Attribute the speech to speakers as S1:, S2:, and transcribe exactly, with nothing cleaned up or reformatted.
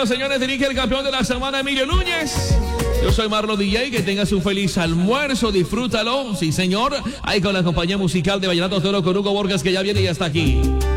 S1: bueno, señores, dirige el campeón de la semana, Emilio Núñez. Yo soy Marlon D J, que tengas un feliz almuerzo, disfrútalo, sí señor. Ahí con la compañía musical de Vallenato Toro con Hugo Borges, que ya viene y ya está aquí.